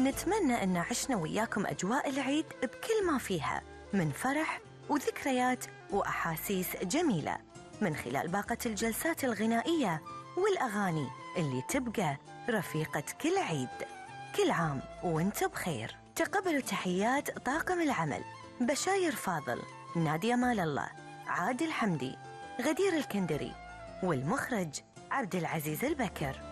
نتمنى أن عشنا وياكم أجواء العيد بكل ما فيها من فرح وذكريات وأحاسيس جميلة من خلال باقة الجلسات الغنائية والأغاني اللي تبقى رفيقة كل عيد. كل عام وانت بخير. تقبلوا تحيات طاقم العمل: بشاير فاضل، نادية مال الله، عادل حمدي، غدير الكندري، والمخرج عبد العزيز البكر.